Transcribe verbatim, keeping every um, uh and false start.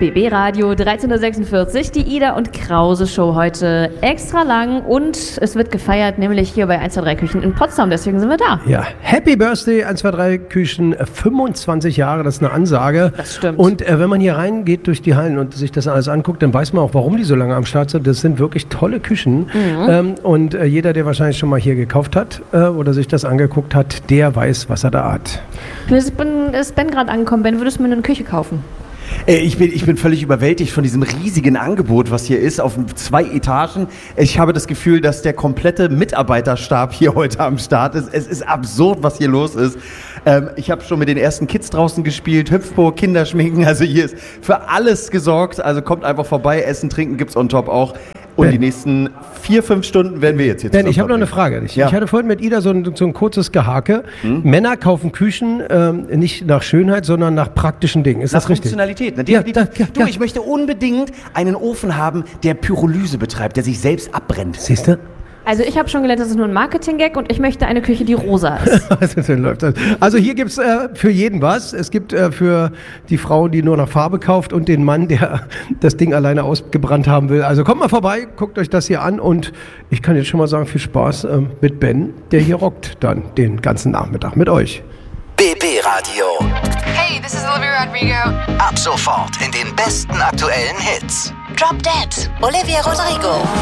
B B Radio dreizehn Uhr sechsundvierzig, die Ida und Krause Show heute extra lang und es wird gefeiert, nämlich hier bei eins zwei drei Küchen in Potsdam, deswegen sind wir da. Ja, Happy Birthday eins zwei drei Küchen, fünfundzwanzig Jahre, das ist eine Ansage. Das stimmt. Und äh, wenn man hier reingeht durch die Hallen und sich das alles anguckt, dann weiß man auch, warum die so lange am Start sind. Das sind wirklich tolle Küchen. Mhm. Ähm, und äh, jeder, der wahrscheinlich schon mal hier gekauft hat äh, oder sich das angeguckt hat, der weiß, was er da hat. Ich bin, ist Ben gerade angekommen. Ben, würdest du mir eine Küche kaufen? Ich bin, ich bin völlig überwältigt von diesem riesigen Angebot, was hier ist, auf zwei Etagen. Ich habe das Gefühl, dass der komplette Mitarbeiterstab hier heute am Start ist. Es ist absurd, was hier los ist. Ähm, ich habe schon mit den ersten Kids draußen gespielt, Hüpfburg, Kinderschminken, also hier ist für alles gesorgt. Also kommt einfach vorbei, Essen, Trinken gibt's on top auch. Und ben, die nächsten vier, fünf Stunden werden wir jetzt hier Ben, ich habe noch eine Frage. Ich, ja. ich hatte vorhin mit Ida so ein, so ein kurzes Gehake. Hm? Männer kaufen Küchen ähm, nicht nach Schönheit, sondern nach praktischen Dingen. Ist nach das richtig? Funktionalität. Ne? Ja, da, ja, du, ja. ich möchte unbedingt einen Ofen haben, der Pyrolyse betreibt, der sich selbst abbrennt. Siehst du? Also ich habe schon gelernt, das ist nur ein Marketing-Gag und ich möchte eine Küche, die rosa ist. Also hier gibt es äh, für jeden was. Es gibt äh, für die Frau, die nur nach Farbe kauft und den Mann, der das Ding alleine ausgebrannt haben will. Also kommt mal vorbei, guckt euch das hier an und ich kann jetzt schon mal sagen, viel Spaß äh, mit Ben, der hier rockt dann den ganzen Nachmittag mit euch. B B Radio. Hey, this is Olivia Rodrigo. Ab sofort in den besten aktuellen Hits. Drop Dead, Olivia Rodrigo.